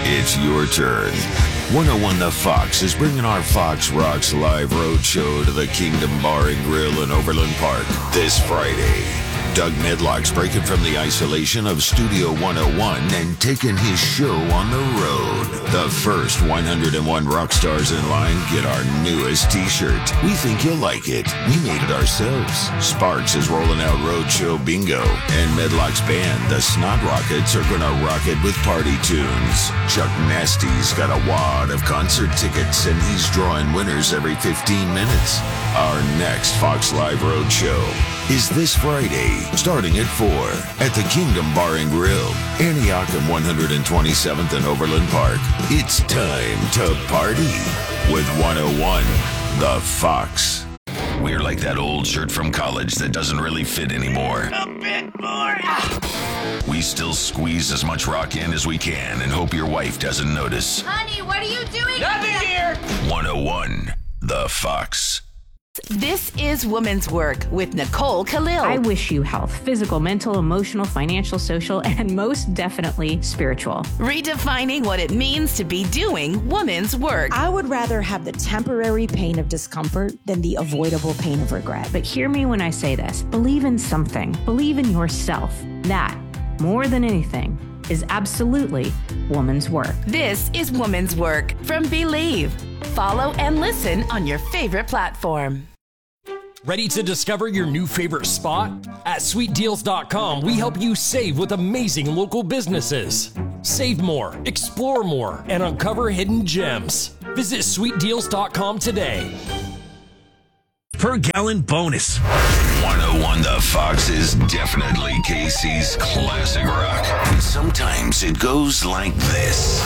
It's your turn. 101 The Fox is bringing our Fox Rocks live road show to the Kingdom Bar and Grill in Overland Park this Friday. Doug Medlock's breaking from the isolation of Studio 101 and taking his show on the road. The first 101 rock stars in line get our newest t-shirt. We think you'll like it. We made it ourselves. Sparks is rolling out Roadshow Bingo. And Medlock's band, the Snot Rockets, are gonna rock it with party tunes. Chuck Nasty's got a wad of concert tickets and he's drawing winners every 15 minutes. Our next Fox Live Road show is this Friday, starting at 4 at the Kingdom Bar and Grill, Antiochum 127th and Overland Park. It's time to party with 101 The Fox. We're like that old shirt from college that doesn't really fit anymore. A bit more. We still squeeze as much rock in as we can and hope your wife doesn't notice. Honey, what are you doing? Nothing here. 101 The Fox. This is Woman's Work with Nicole Khalil. I wish you health, physical, mental, emotional, financial, social, and most definitely spiritual. Redefining what it means to be doing woman's work. I would rather have the temporary pain of discomfort than the avoidable pain of regret. But hear me when I say this. Believe in something. Believe in yourself. That, more than anything, is absolutely woman's work. This is Woman's Work from Believe. Follow and listen on your favorite platform. Ready to discover your new favorite spot? At sweetdeals.com, we help you save with amazing local businesses. Save more, explore more, and uncover hidden gems. Visit sweetdeals.com today. Per gallon bonus. 101 The Fox is definitely KC's classic rock. And sometimes it goes like this.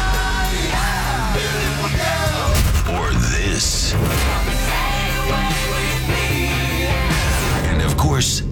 Or this. And of course,